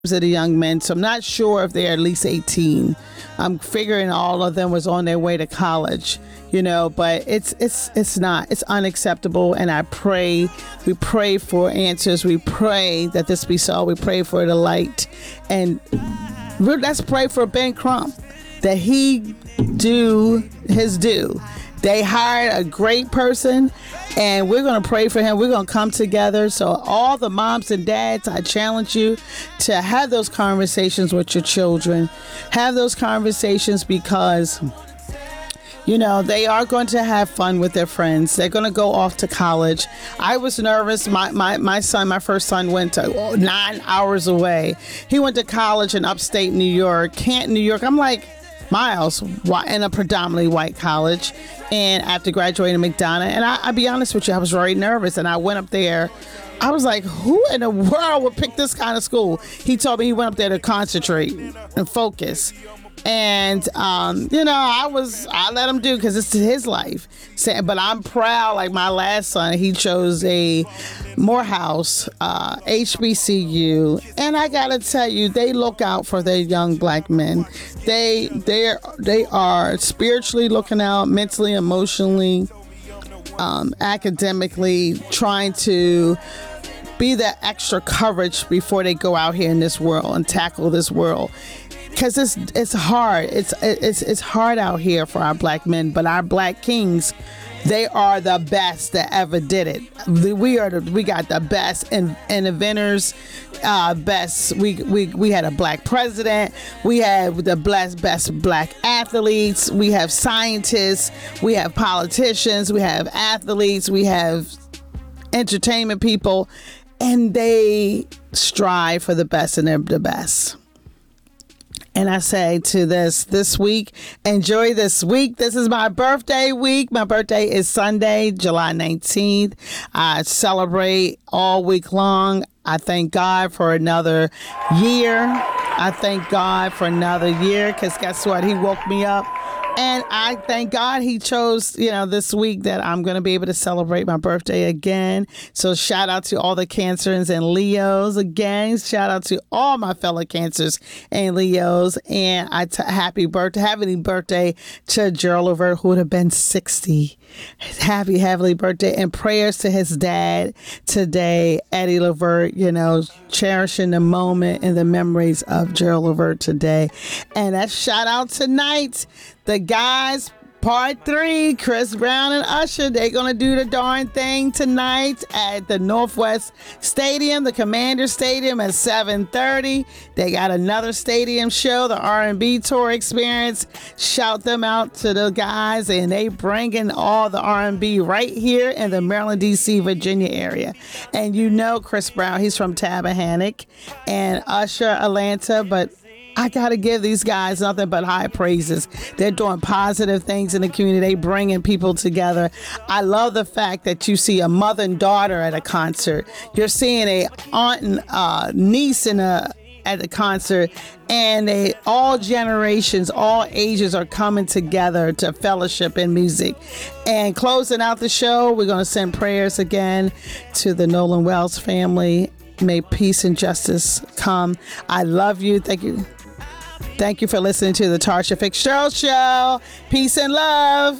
of the young men, so I'm not sure if they're at least 18. I'm figuring all of them was on their way to college, but it's unacceptable. And we pray for answers. We pray that this be so. We pray for the light. And let's pray for Ben Crump, that he do his due. They hired a great person, and we're going to pray for him. We're going to come together. So all the moms and dads, I challenge you to have those conversations with your children. Have those conversations because, they are going to have fun with their friends. They're going to go off to college. I was nervous. My first son went to 9 hours away. He went to college in upstate New York, Canton, New York. I'm like, Miles, in a predominantly white college, and after graduating McDonough, and I'll be honest with you, I was very nervous, and I went up there. I was like, who in the world would pick this kind of school? He told me he went up there to concentrate and focus. And, I let him do because it's his life. But I'm proud, like my last son, he chose a Morehouse, HBCU. And I got to tell you, they look out for their young black men. They are spiritually looking out, mentally, emotionally, academically, trying to be that extra coverage before they go out here in this world and tackle this world. Because it's hard. It's hard out here for our black men, but our black kings, they are the best that ever did it. We got the best inventors, best. We had a black president. We had the best black athletes. We have scientists. We have politicians. We have athletes. We have entertainment people, and they strive for the best, and they're the best. And I say to this week, enjoy this week. This is my birthday week. My birthday is Sunday, July 19th. I celebrate all week long. I thank God for another year. I thank God for another year because guess what? He woke me up. And I thank God he chose, this week that I'm going to be able to celebrate my birthday again. So shout out to all the Cancers and Leos again. Shout out to all my fellow Cancers and Leos. And happy birthday to Gerald Levert, who would have been 60. Happy birthday, and prayers to his dad today, Eddie Levert, cherishing the moment and the memories of Gerald Levert today. And that shout out tonight, the guys, part 3, Chris Brown and Usher, they're going to do the darn thing tonight at the Northwest Stadium, the Commander Stadium at 7:30. They got another stadium show, the R&B Tour Experience. Shout them out to the guys, and they bringing all the R&B right here in the Maryland, D.C., Virginia area. And Chris Brown, he's from Tappahannock, and Usher, Atlanta, but I got to give these guys nothing but high praises. They're doing positive things in the community. They bringing people together. I love the fact that you see a mother and daughter at a concert. You're seeing a aunt and niece at the concert, and all generations, all ages are coming together to fellowship in music. And closing out the show, we're going to send prayers again to the Nolan Wells family. May peace and justice come. I love you. Thank you. Thank you for listening to the Tarsha Fitzgerald Show. Peace and love.